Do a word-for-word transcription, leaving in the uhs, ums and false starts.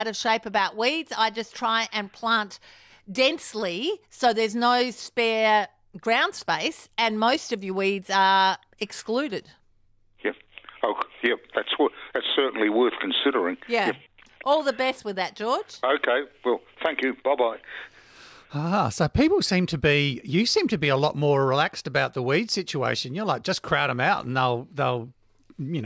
out of shape about weeds. I just try and plant densely so there's no spare ground space, and most of your weeds are excluded. Yep. Oh, yep. That's what. That's certainly worth considering. Yeah. Yep. All the best with that, George. Okay. Well, thank you. Bye bye. Ah, so people seem to be, you seem to be a lot more relaxed about the weed situation. You're like, just crowd them out and they'll, they'll, you know,